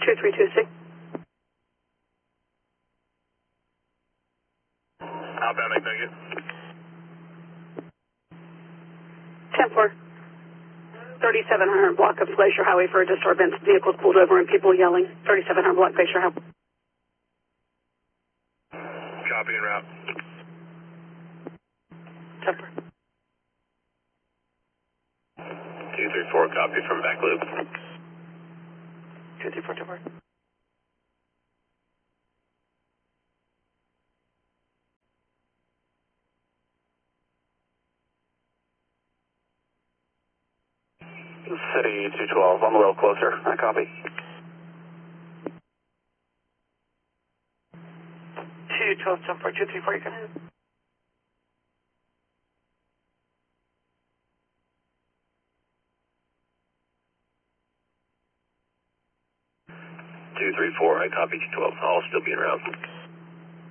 2326. Outbound, thank you. 10-4. 3700 block of Glacier Highway for a disturbance. Vehicles pulled over and people yelling. 3700 block Glacier Highway. Copy en route. 10-4. 234, copy from back loop. 234, 10-4. City 212, I'm a little closer. I copy. 212, 10-4, 234, you can have. 234, I copy 212. I'll still be around.